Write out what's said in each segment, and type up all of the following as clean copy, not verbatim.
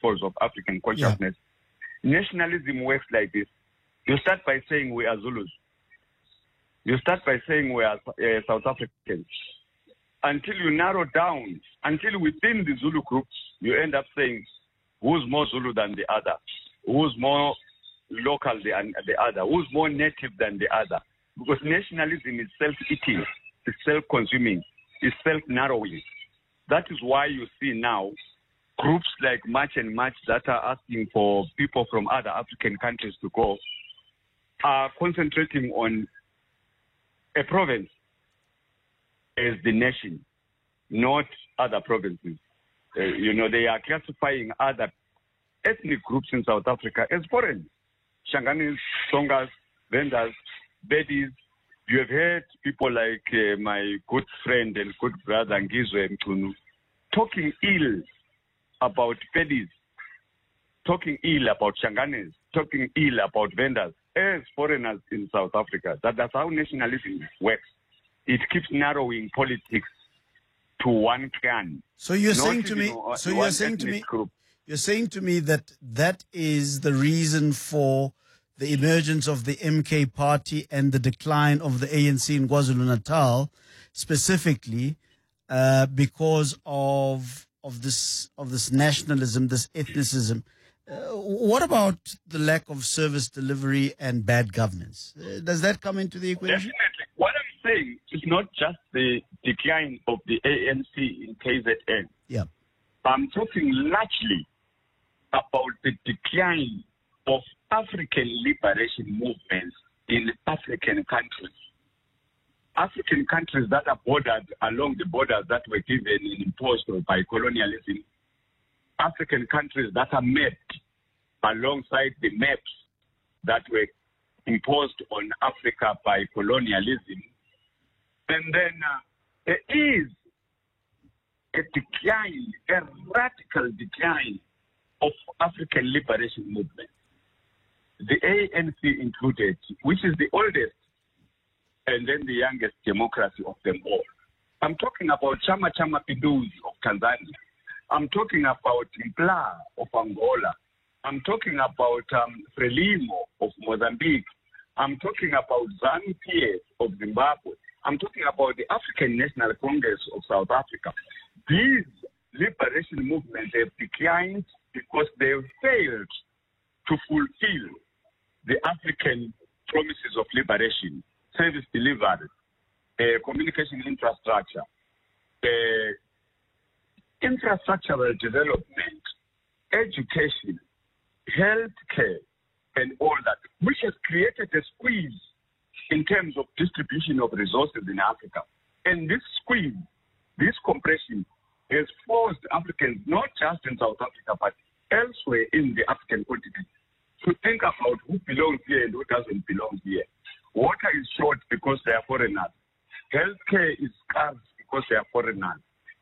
principles of African consciousness. Nationalism works like this. You start by saying we are Zulus. You start by saying we are South Africans. Until you narrow down, until within the Zulu group, you end up saying who's more Zulu than the other, who's more local than the other, who's more native than the other. Because nationalism is self-eating, it's self-consuming, it's self-narrowing. That is why you see now groups like March and March that are asking for people from other African countries to go are concentrating on a province as the nation, not other provinces. They are classifying other ethnic groups in South Africa as foreign. Shanganis, Tongas, Vendas, Bedis. You have heard people like my good friend and good brother Ngizwe Mtunu talking ill about Bedis, talking ill about Shanganis, talking ill about Vendas as foreigners in South Africa. That's how nationalism works. It keeps narrowing politics to one clan. So you're saying to me, you're saying to me that that is the reason for the emergence of the MK party and the decline of the ANC in KwaZulu-Natal, specifically because of this nationalism, this ethnicism. What about the lack of service delivery and bad governance? Does that come into the equation? Definitely. What I'm saying is not just the decline of the ANC in KZN. Yeah. I'm talking largely about the decline of African liberation movements in African countries. African countries that are bordered along the borders that were given and imposed by colonialism. African countries that are mapped alongside the maps that were imposed on Africa by colonialism. And then there is a decline, a radical decline of African liberation movement. The ANC included, which is the oldest and then the youngest democracy of them all. I'm talking about Chama Chama Pinduzi of Tanzania. I'm talking about Mpla of Angola. I'm talking about Frelimo of Mozambique. I'm talking about ZANU-PF of Zimbabwe. I'm talking about the African National Congress of South Africa. These liberation movements have declined because they have failed to fulfill the African promises of liberation, service delivery, communication infrastructure, infrastructural development, education, healthcare, and all that, which has created a squeeze in terms of distribution of resources in Africa. And this squeeze, this compression, has forced Africans, not just in South Africa, but elsewhere in the African continent, to think about who belongs here and who doesn't belong here. Water is short because they are foreigners. Healthcare is scarce because they are foreigners.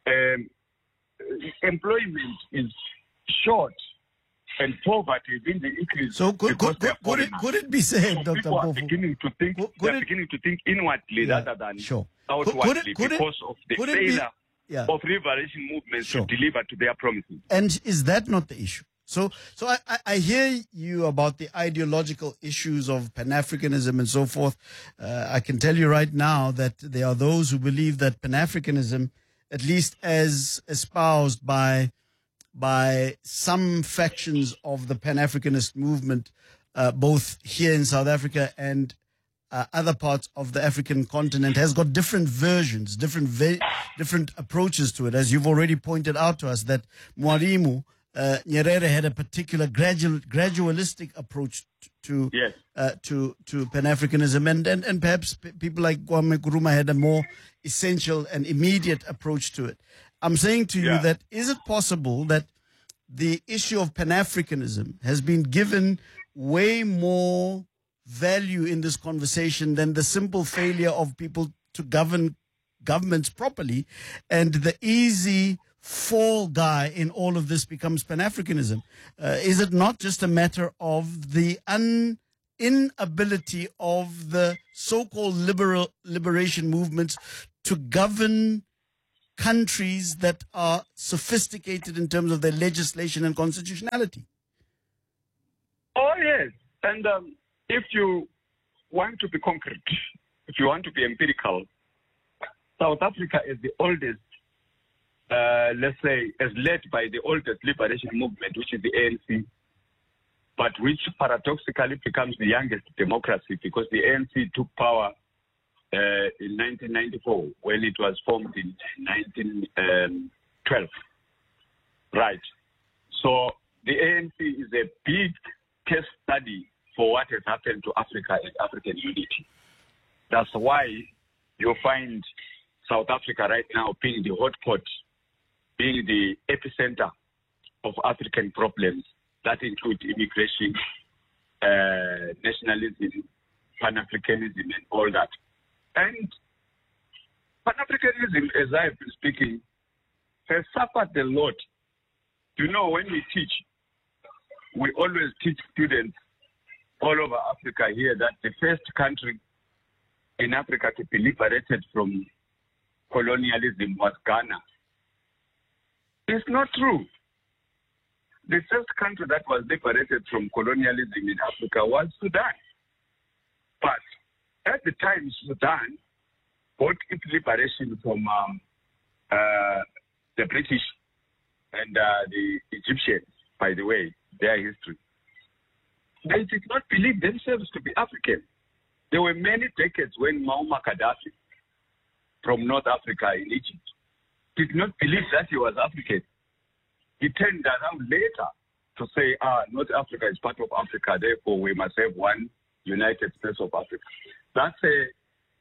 Employment is short and poverty is in the increase. So could it be said, Dr. People are Mpofu, beginning to think, beginning to think inwardly rather than outwardly because of the failure of liberation movements to deliver to their promises. And is that not the issue? So I hear you about the ideological issues of Pan-Africanism and so forth. I can tell you right now that there are those who believe that Pan-Africanism, at least as espoused by some factions of the Pan-Africanist movement, both here in South Africa and other parts of the African continent, has got different versions, different approaches to it. As you've already pointed out to us, that Mwalimu Nyerere had a particular gradualistic approach to Pan-Africanism, and perhaps people like Kwame Nkrumah had a more essential and immediate approach to it. I'm saying to you that is it possible that the issue of Pan-Africanism has been given way more value in this conversation than the simple failure of people to govern governments properly, and the easy fall guy in all of this becomes Pan-Africanism? Is it not just a matter of the inability of the so-called liberation movements to govern countries that are sophisticated in terms of their legislation and constitutionality. Oh, yes. And if you want to be concrete, if you want to be empirical, South Africa is the oldest, let's say, is led by the oldest liberation movement, which is the ANC, but which paradoxically becomes the youngest democracy because the ANC took power in 1994 when it was formed in 1912. Right. So the ANC is a big case study for what has happened to Africa and African unity. That's why you find South Africa right now being the hotspot, being the epicenter of African problems that include immigration, nationalism, Pan-Africanism, and all that. And Pan-Africanism, as I've been speaking, has suffered a lot. You know, when we teach, we always teach students all over Africa here that the first country in Africa to be liberated from colonialism was Ghana. It's not true. The first country that was liberated from colonialism in Africa was Sudan. But at the time, Sudan got its liberation from the British and the Egyptians, by the way, their history. They did not believe themselves to be African. There were many decades when Muammar Gaddafi from North Africa in Egypt did not believe that he was African. He turned around later to say, North Africa is part of Africa, therefore we must have one United States of Africa. That's a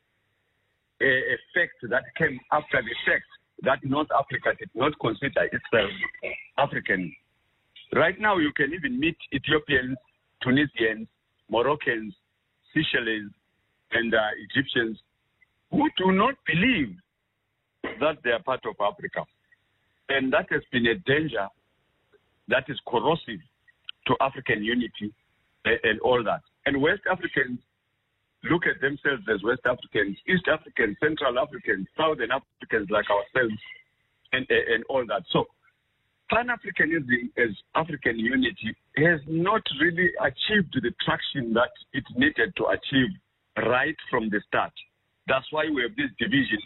fact that came after the fact that North Africa did not consider itself African. Right now, you can even meet Ethiopians, Tunisians, Moroccans, Seychelles, and Egyptians who do not believe that they are part of Africa. And that has been a danger that is corrosive to African unity and all that. And West Africans look at themselves as West Africans, East Africans, Central Africans, Southern Africans like ourselves, and all that. So Pan-Africanism as African unity has not really achieved the traction that it needed to achieve right from the start. That's why we have these divisions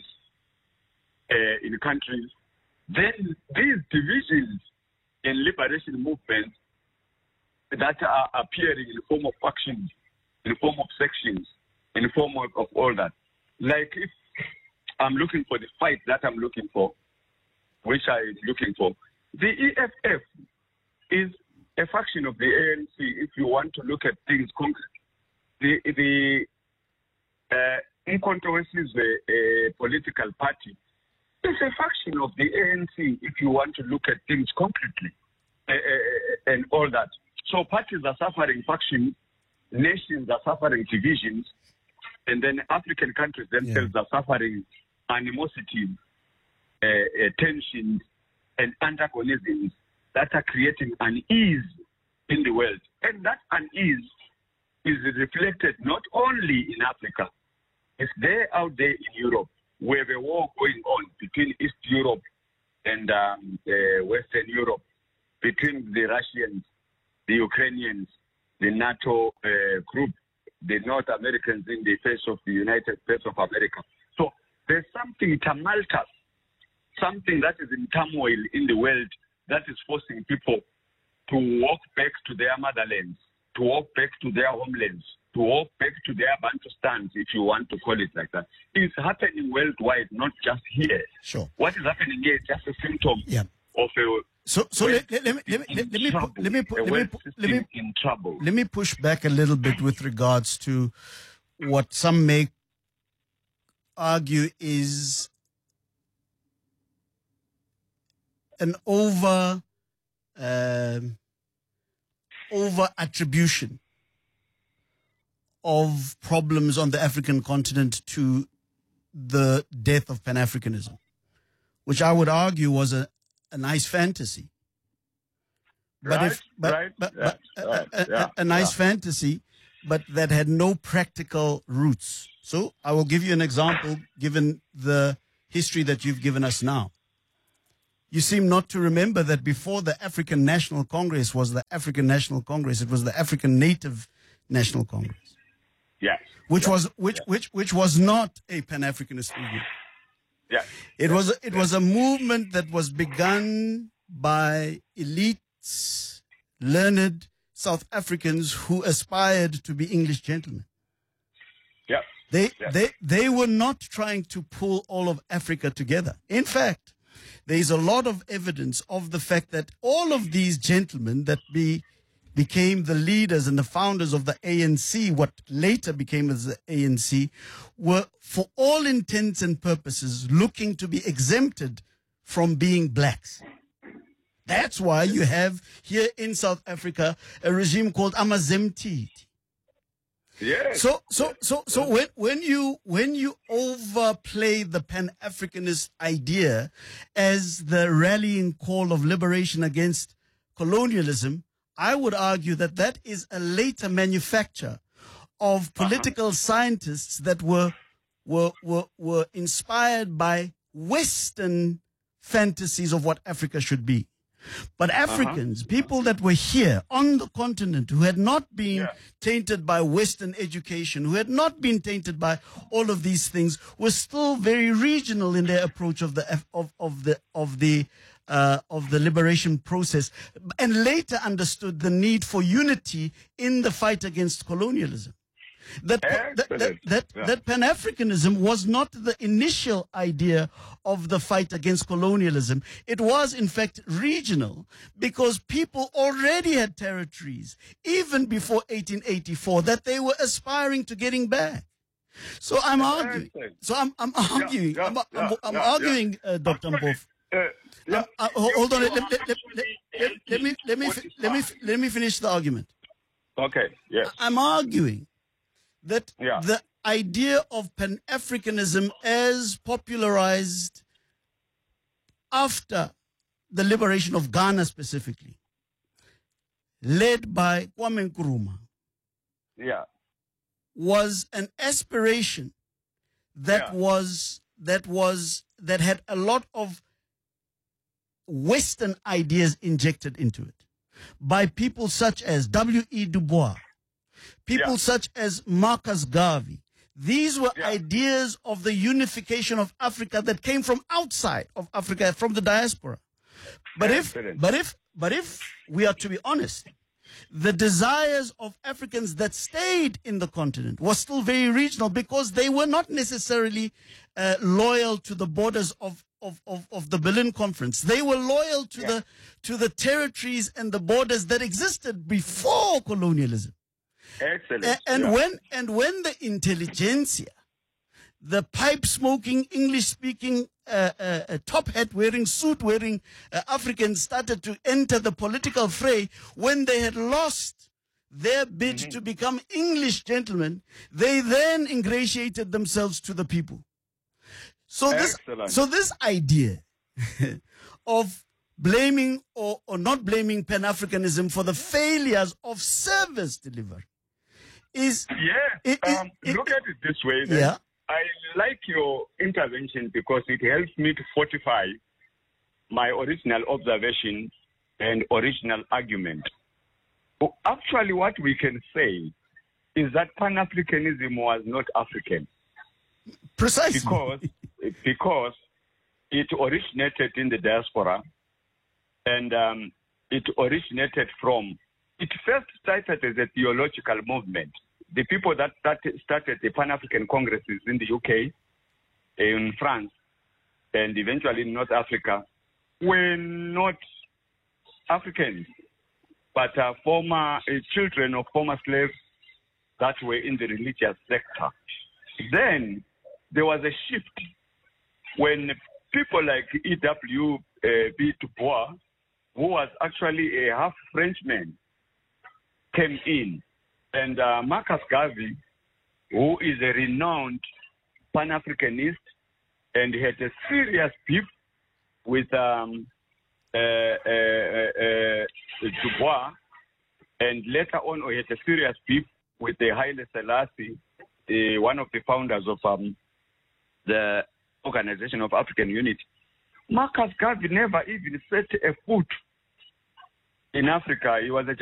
in countries. Then these divisions in liberation movements that are appearing in the form of factions, in the form of sections, in the form of all that. Like if I'm looking for the fight that I'm looking for, which I'm looking for, the EFF is a faction of the ANC if you want to look at things concrete. The Umkhonto is a political party. It's a faction of the ANC if you want to look at things concretely and all that. So parties are suffering factions, nations are suffering divisions, and then African countries themselves are suffering animosity, tensions, and antagonisms that are creating unease in the world. And that unease is reflected not only in Africa, it's there out there in Europe. We have a war going on between East Europe and Western Europe, between the Russians, the Ukrainians, the NATO group, the North Americans in the face of the United States of America. So there's something tumultuous, something that is in turmoil in the world that is forcing people to walk back to their motherlands, to walk back to their homelands, to walk back to their Bantustans, if you want to call it like that. It's happening worldwide, not just here. Sure. What is happening here is just a symptom of a... So let me push back a little bit with regards to what some may argue is an over attribution of problems on the African continent to the death of Pan-Africanism, which I would argue was a nice fantasy. A nice fantasy, but that had no practical roots. So I will give you an example, given the history that you've given us now. you seem not to remember that before the African National Congress was the African National Congress, it was the African Native National Congress, Yes. which Yes. which was not a Pan-Africanist movement. Yes. It was a movement that was begun by elites, learned South Africans who aspired to be English gentlemen. Yes. They were not trying to pull all of Africa together. In fact, there is a lot of evidence of the fact that all of these gentlemen that became the leaders and the founders of the ANC, what later became as the ANC, were, for all intents and purposes, looking to be exempted from being blacks. That's why you have here in South Africa a regime called Amazemtiti. Yes. So when you overplay the Pan-Africanist idea as the rallying call of liberation against colonialism, I would argue that that is a later manufacture of political scientists that were inspired by Western fantasies of what Africa should be. But Africans, people that were here on the continent, who had not been tainted by Western education, who had not been tainted by all of these things, were still very regional in their approach of the liberation process, and later understood the need for unity in the fight against colonialism. That Pan-Africanism was not the initial idea of the fight against colonialism. It was, in fact, regional, because people already had territories, even before 1884, that they were aspiring to getting back. So I'm arguing. So I'm arguing. I'm arguing, Dr. Mpofu. Hold on. Let me finish the argument. Okay. Yes. I'm arguing that the idea of Pan-Africanism as popularized after the liberation of Ghana specifically, led by Kwame Nkrumah, was an aspiration that had a lot of Western ideas injected into it by people such as W.E. Du Bois, people such as Marcus Garvey. These were ideas of the unification of Africa that came from outside of Africa, from the diaspora. But if we are to be honest, the desires of Africans that stayed in the continent was still very regional, because they were not necessarily loyal to the borders of the Berlin Conference. They were loyal to the territories and the borders that existed before colonialism. Excellent. And when the intelligentsia, the pipe-smoking, English-speaking, top hat-wearing, suit-wearing Africans started to enter the political fray, when they had lost their bid to become English gentlemen, they then ingratiated themselves to the people. So this idea of blaming or not blaming Pan-Africanism for the failures of service delivery is... look at it this way. Then. I like your intervention because it helps me to fortify my original observation and original argument. So actually, what we can say is that Pan-Africanism was not African. Precisely. Because it originated in the diaspora, and it first started as a theological movement. The people that started the Pan-African Congresses in the UK, in France, and eventually in North Africa were not Africans, but former children of former slaves that were in the religious sector. Then there was a shift when people like E.W.B. Du Bois, who was actually a half Frenchman, came in. And Marcus Garvey, who is a renowned Pan-Africanist and had a serious beef with Du Bois, and later on he had a serious beef with the Haile Selassie, one of the founders of the Organization of African Unity. Marcus Garvey never even set a foot in Africa. He was a